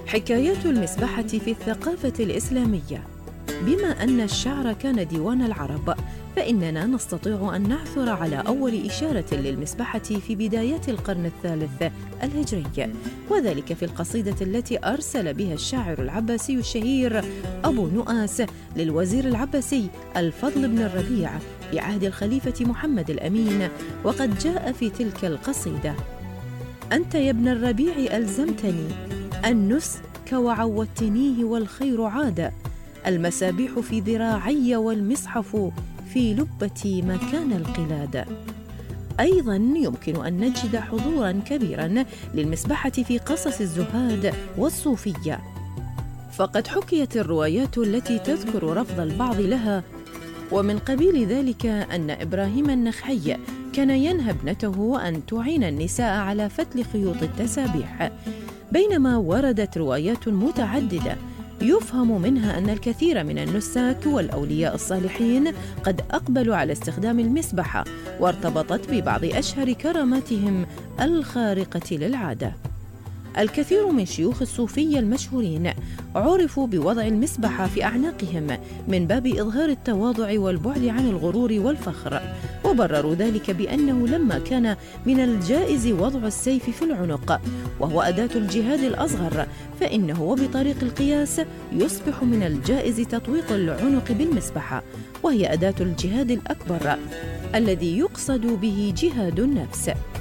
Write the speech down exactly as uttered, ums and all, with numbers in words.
حكايات المسبحة في الثقافة الإسلامية. بما أن الشعر كان ديوان العرب، فإننا نستطيع أن نعثر على أول إشارة للمسبحة في بدايات القرن الثالث الهجري، وذلك في القصيدة التي أرسل بها الشاعر العباسي الشهير أبو نؤاس للوزير العباسي الفضل بن الربيع في عهد الخليفة محمد الأمين. وقد جاء في تلك القصيدة: أنت يا ابن الربيع ألزمتني النسك وعودتنيه والخير عاد، المسابيح في ذراعي والمصحف في لبتي مكان القلاد. أيضاً يمكن أن نجد حضوراً كبيراً للمسبحة في قصص الزهاد والصوفية، فقد حكيت الروايات التي تذكر رفض البعض لها. ومن قبيل ذلك أن إبراهيم النخعي كان ينهى ابنته أن تعين النساء على فتل خيوط التسابيح، بينما وردت روايات متعددة يفهم منها أن الكثير من النساك والأولياء الصالحين قد أقبلوا على استخدام المسبحة، وارتبطت ببعض أشهر كراماتهم الخارقة للعادة. الكثير من شيوخ الصوفية المشهورين عرفوا بوضع المسبحة في أعناقهم من باب إظهار التواضع والبعد عن الغرور والفخر، وبرروا ذلك بأنه لما كان من الجائز وضع السيف في العنق وهو أداة الجهاد الأصغر، فإنه وبطريق القياس يصبح من الجائز تطويق العنق بالمسبحة، وهي أداة الجهاد الأكبر الذي يقصد به جهاد النفس.